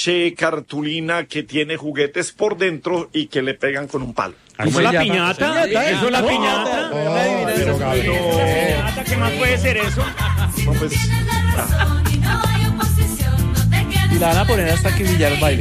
estuche, cartulina que tiene juguetes por dentro y que le pegan con un palo. ¿Eso es la piñata? ¿Eso es la piñata? ¿Qué más puede ser eso? No, pues, Y la van a poner hasta que Villar baile.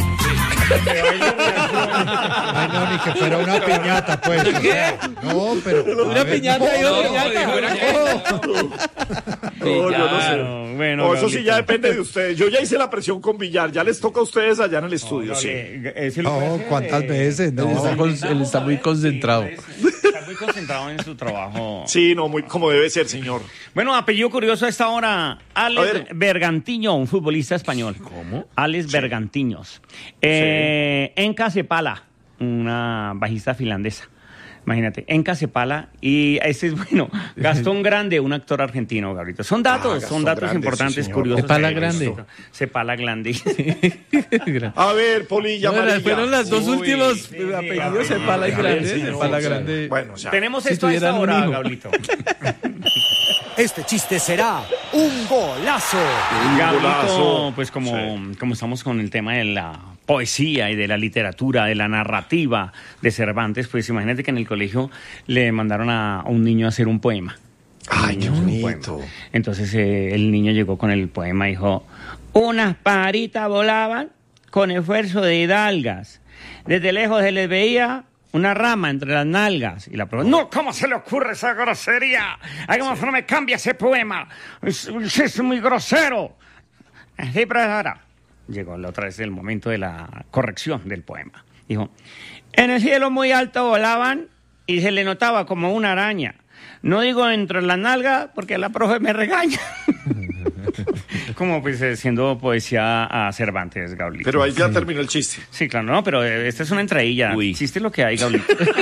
Ay, no, ni que fuera una piñata, pues. No, pero. Una piñata y otra piñata. no, yo no sé. Bueno, No, eso sí Gabrielito. ya depende de ustedes. Yo ya hice la presión con Villar, ya les toca a ustedes allá en el estudio, sí. No, ¿cuántas veces? No. Él está muy concentrado. Está muy concentrado en su trabajo. Sí, no, muy como debe ser, señor. Bueno, apellido curioso a esta hora, A Alex ver. Bergantiño, un futbolista español. ¿Cómo? Alex Bergantiños. Enka Cepala, una bajista finlandesa. Imagínate, Enka Cepala y este es bueno, Gastón Grande, un actor argentino, Gabrielito. Son datos Gastón Grande, sí, importantes, señor. curiosos. Cepala Grande. Cepala Grande. A ver, Polilla amarilla. Fueron las dos Uy, últimos sí, apellidos Cepala y Grande. Sí, Cepala sí. Grande. Bueno, o sea, Tenemos Si esto a esta tuvieran un hora, hijo. Gabrielito. Este chiste será un golazo. Gabrielito, pues como Sí. estamos con el tema de la poesía y de la literatura, de la narrativa de Cervantes, pues imagínate que en el colegio le mandaron a un niño a hacer un poema. Ay, qué Un bonito. poema. Entonces el niño llegó con el poema y dijo, unas pajaritas volaban con esfuerzo de hidalgas. Desde lejos se les veía una rama entre las nalgas. Y la pregunta, no, ¿cómo se le ocurre esa grosería? Hagamos, no me cambia ese poema. Es muy grosero. Sí, profesora. Llegó la otra vez el momento de la corrección del poema. Dijo, en el cielo muy alto volaban y se le notaba como una araña. No digo entre las nalgas porque la profe me regaña. Como pues siendo poesía a Cervantes, Gaulito. Pero ahí ya terminó el chiste. Sí, claro, no, pero esta es una entradilla. Uy. Chiste lo que hay, Gaulito.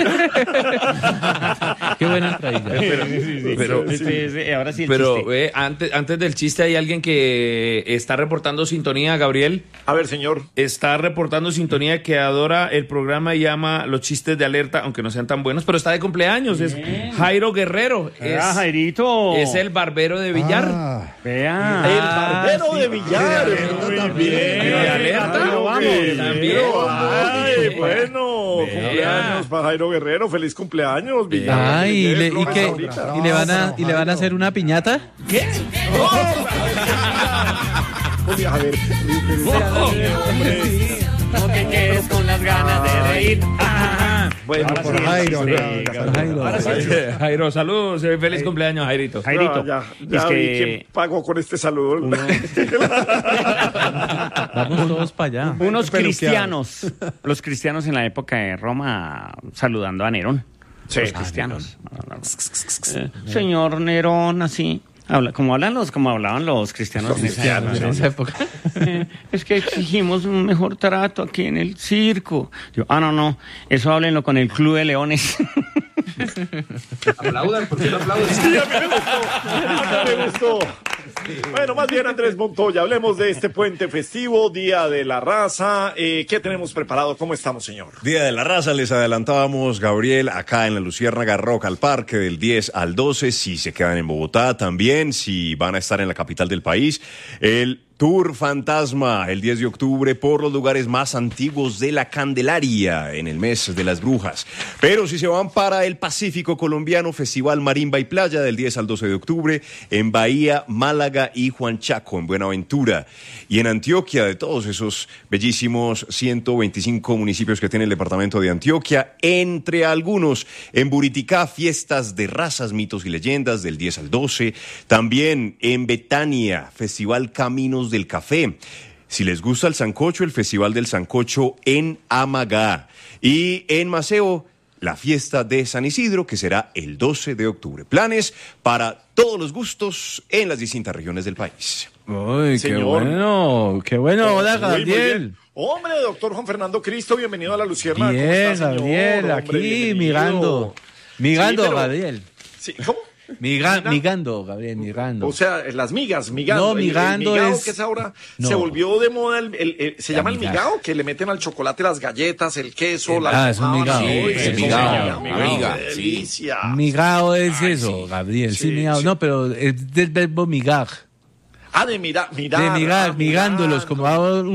Qué buena entradilla. Pero, Ahora sí el pero chiste. antes del chiste hay alguien que está reportando sintonía, Gabriel. A ver, señor. Está reportando sintonía que adora el programa y ama los chistes de alerta, aunque no sean tan buenos, pero está de cumpleaños. Es Jairo Guerrero. Jairito. Es el barbero de Villar. Ah, Vea. El barbero de Villar. Muy bien. De alerta. Jairo, vamos. También. Ay, bueno. Cumpleaños para Jairo Guerrero. Feliz cumpleaños, Villar. Ay, Feliz ¿y le flores ahorita. van a hacer una piñata? Oye, a ver. No te quedes con las ganas de reír. Bueno, Ahora por sí, Jairo. sí, ¿no? Jairo. Ahora sí. Jairo, saludos. Feliz cumpleaños, Jairito. Jairito. Ya es vi que quién pagó con este saludo. Vamos todos para allá. unos Peluqueados. cristianos, los cristianos en la época de Roma saludando a Nerón. Sí. Los cristianos. Señor Nerón, así. Como hablaban los cristianos en esa época. Es que exigimos un mejor trato aquí en el circo. Yo, no, eso háblenlo con el Club de Leones. Aplaudan, ¿por qué no aplauden? Sí, a mí me gustó. Bueno, más bien Andrés Montoya, hablemos de este puente festivo, Día de la Raza. ¿Qué tenemos preparado? ¿Cómo estamos, señor? Día de la Raza, les adelantábamos, Gabriel, acá en la Luciérnaga Rock al Parque del 10 al 12, si se quedan en Bogotá también, si van a estar en la capital del país, el Tour Fantasma, el 10 de octubre, por los lugares más antiguos de la Candelaria, en el mes de las brujas. Pero si se van para el Pacífico colombiano, Festival Marimba y Playa, del 10 al 12 de octubre, en Bahía, Málaga y Juanchaco, en Buenaventura. Y en Antioquia, de todos esos bellísimos 125 municipios que tiene el departamento de Antioquia, entre algunos, en Buriticá, fiestas de razas, mitos y leyendas, del 10 al 12. También en Betania, Festival Caminos del Café. Si les gusta el sancocho, el Festival del Sancocho en Amagá. Y en Maceo, la fiesta de San Isidro, que será el 12 de octubre. Planes para todos los gustos en las distintas regiones del país. Uy, Señor. qué bueno. Hola, Muy Gabriel. bien. Hombre, doctor Juan Fernando Cristo, bienvenido a la Luciérnaga. ¿Cómo Bien, está, señor? Gabriel, Hombre, aquí bienvenido. migando, Sí, pero- Gabriel. Sí, ¿cómo? Migando, Gabriel, migando. O sea, las migas, migando. No, migando el migao, es- que es ahora, No. se volvió de moda, se La llama el miga. migao, que le meten al chocolate las galletas, el queso, la es un almojábana. migao. Uy, Sí, eso el se migao, llama amiga, qué sí. delicia. Migao es Ay, eso, sí. Gabriel. Sí, Sí, migao. sí. No, pero es del verbo migar. Ah, de mirar. De migar, migándolos, como hago